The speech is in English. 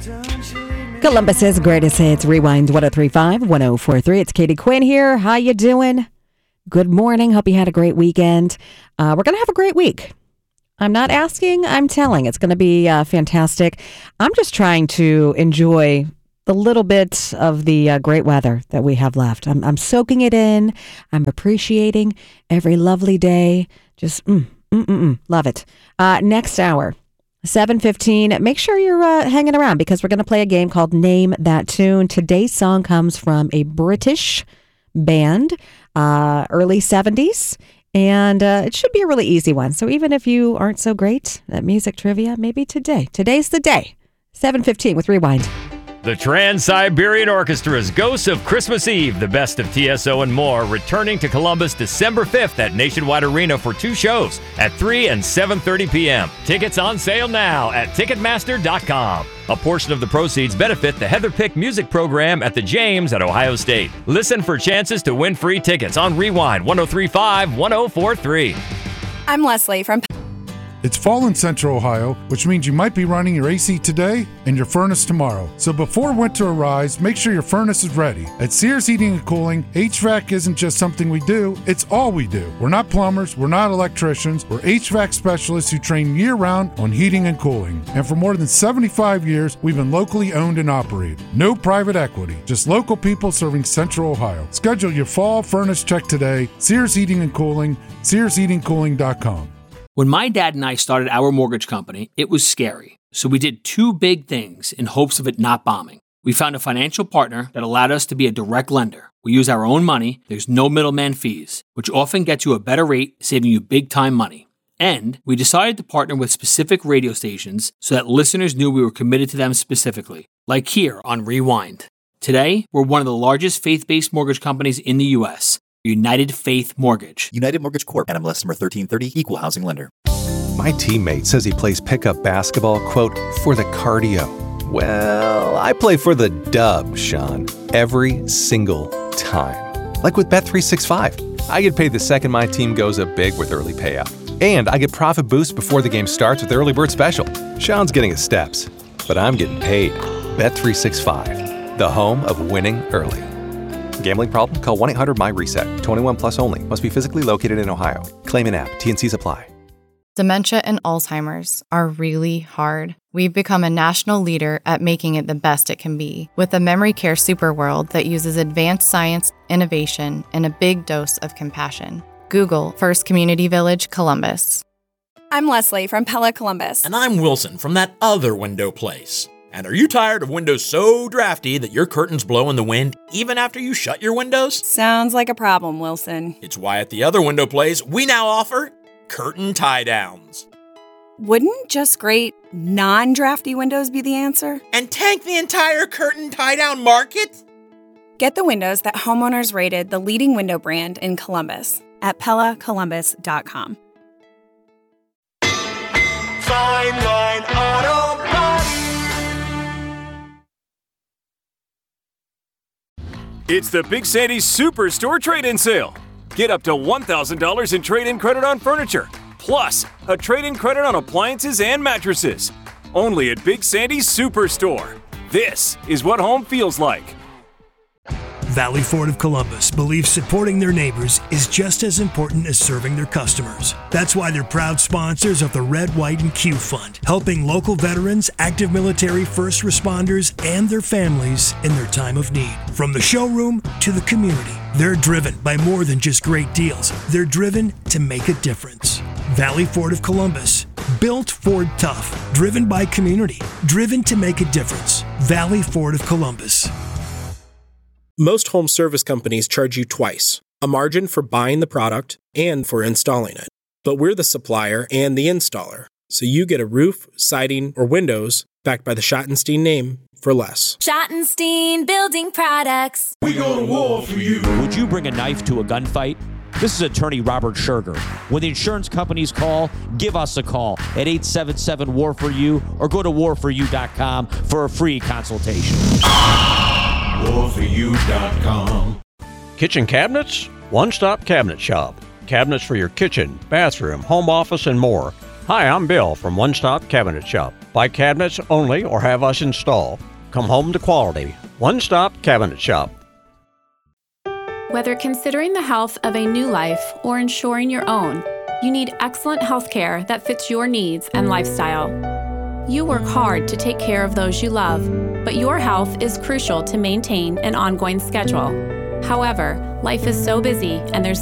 Columbus's greatest hits, Rewind 103.5, 104.3. It's Katie Quinn here. How you doing? Good morning. Hope you had a great weekend. We're going to have a great week. I'm not asking, I'm telling. It's going to be fantastic. I'm just trying to enjoy the little bit of the great weather that we have left. I'm soaking it in. I'm appreciating every lovely day. Just love it. Next hour, 7:15. Make sure you're hanging around because we're going to play a game called Name That Tune. Today's song comes from a British band, early 70s, and it should be a really easy one. So even if you aren't so great at music trivia, maybe today's the day. 7:15 with Rewind. The Trans-Siberian Orchestra's Ghosts of Christmas Eve, the best of TSO and more, returning to Columbus December 5th at Nationwide Arena for 2 shows at 3 and 7:30 p.m. Tickets on sale now at Ticketmaster.com. A portion of the proceeds benefit the Heather Pick Music Program at the James at Ohio State. Listen for chances to win free tickets on Rewind 103.5, 104.3. I'm Leslie from... It's fall in Central Ohio, which means you might be running your AC today and your furnace tomorrow. So before winter arrives, make sure your furnace is ready. At Sears Heating and Cooling, HVAC isn't just something we do, it's all we do. We're not plumbers, we're not electricians, we're HVAC specialists who train year-round on heating and cooling. And for more than 75 years, we've been locally owned and operated. No private equity, just local people serving Central Ohio. Schedule your fall furnace check today. Sears Heating and Cooling, SearsHeatingCooling.com. When my dad and I started our mortgage company, it was scary. So we did 2 big things in hopes of it not bombing. We found a financial partner that allowed us to be a direct lender. We use our own money, there's no middleman fees, which often gets you a better rate, saving you big time money. And we decided to partner with specific radio stations so that listeners knew we were committed to them specifically, like here on Rewind. Today, we're one of the largest faith-based mortgage companies in the U.S., United Faith Mortgage. United Mortgage Corp. NMLS number 1330, Equal Housing Lender. My teammate says he plays pickup basketball, quote, for the cardio. Well, I play for the dub, Sean, every single time. Like with Bet365. I get paid the second my team goes up big with early payout. And I get profit boosts before the game starts with Early Bird Special. Sean's getting his steps, but I'm getting paid. Bet365, the home of winning early. Gambling problem? Call 1-800-MY-RESET. 21 plus only. Must be physically located in Ohio. Claim an app. T&Cs apply. Dementia and Alzheimer's are really hard. We've become a national leader at making it the best it can be with a memory care superworld that uses advanced science, innovation, and a big dose of compassion. Google First Community Village, Columbus. I'm Leslie from Pella Columbus. And I'm Wilson from that other window place. And are you tired of windows so drafty that your curtains blow in the wind even after you shut your windows? Sounds like a problem, Wilson. It's why at the other window place, we now offer curtain tie-downs. Wouldn't just great non-drafty windows be the answer? And tank the entire curtain tie-down market? Get the windows that homeowners rated the leading window brand in Columbus at PellaColumbus.com. Fine Line Auto Body. It's the Big Sandy's Superstore trade-in sale. Get up to $1,000 in trade-in credit on furniture, plus a trade-in credit on appliances and mattresses. Only at Big Sandy's Superstore. This is what home feels like. Valley Ford of Columbus believes supporting their neighbors is just as important as serving their customers. That's why they're proud sponsors of the Red, White, and Q Fund, helping local veterans, active military, first responders, and their families in their time of need. From the showroom to the community, they're driven by more than just great deals. They're driven to make a difference. Valley Ford of Columbus, built Ford tough, driven by community, driven to make a difference. Valley Ford of Columbus. Most home service companies charge you twice, a margin for buying the product and for installing it. But we're the supplier and the installer, so you get a roof, siding, or windows backed by the Schottenstein name for less. Schottenstein Building Products. We go to war for you. Would you bring a knife to a gunfight? This is attorney Robert Scherger. When the insurance companies call, give us a call at 877-WAR-FOR-YOU or go to warforyou.com for a free consultation. warforyou.com. Kitchen cabinets? One-stop cabinet shop. Cabinets for your kitchen, bathroom, home office, and more. Hi, I'm Bill from One Stop Cabinet Shop. Buy cabinets only or have us install. Come home to quality. One Stop Cabinet Shop. Whether considering the health of a new life or ensuring your own, you need excellent health care that fits your needs and lifestyle. You work hard to take care of those you love, but your health is crucial to maintain an ongoing schedule. However, life is so busy and there's